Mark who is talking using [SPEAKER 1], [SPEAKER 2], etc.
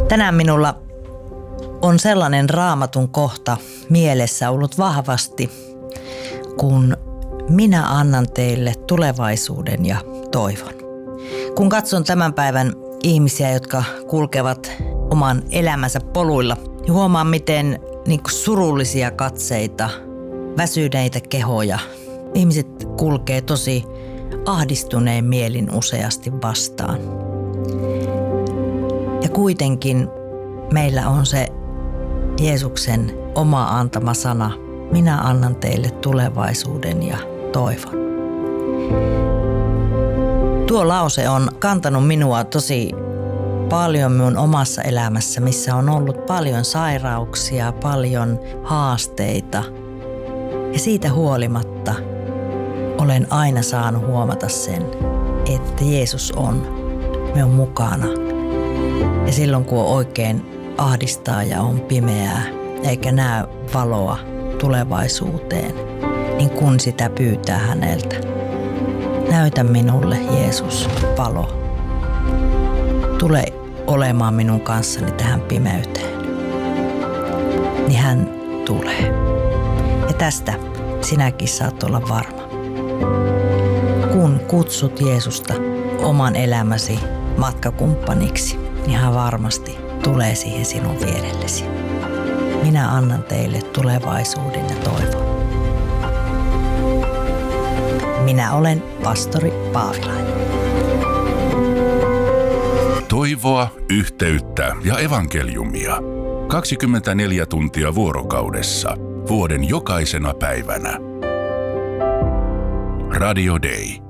[SPEAKER 1] Tänään minulla on sellainen Raamatun kohta mielessä ollut vahvasti, kun minä annan teille tulevaisuuden ja toivon. Kun katson tämän päivän ihmisiä, jotka kulkevat oman elämänsä poluilla, niin huomaan miten surullisia katseita, väsyneitä kehoja. Ihmiset kulkee tosi ahdistuneen mielin useasti vastaan. Ja kuitenkin meillä on se Jeesuksen oma antama sana, minä annan teille tulevaisuuden ja toivon. Tuo lause on kantanut minua tosi paljon minun omassa elämässä, missä on ollut paljon sairauksia, paljon haasteita. Ja siitä huolimatta olen aina saanut huomata sen, että Jeesus on minun mukana. Ja silloin kun on oikein ahdistaa ja on pimeää eikä näe valoa tulevaisuuteen, niin kun sitä pyytää häneltä, näytä minulle Jeesus valo. Tule olemaan minun kanssani tähän pimeyteen. Niin hän tulee. Ja tästä sinäkin saat olla varma. Kun kutsut Jeesusta oman elämäsi matkakumppaniksi, niin hän varmasti tulee siihen sinun vierellesi. Minä annan teille tulevaisuuden ja toivon. Minä olen pastori Paavilainen.
[SPEAKER 2] Toivoa, yhteyttä ja evankeliumia. 24 tuntia vuorokaudessa, vuoden jokaisena päivänä. Radio Day.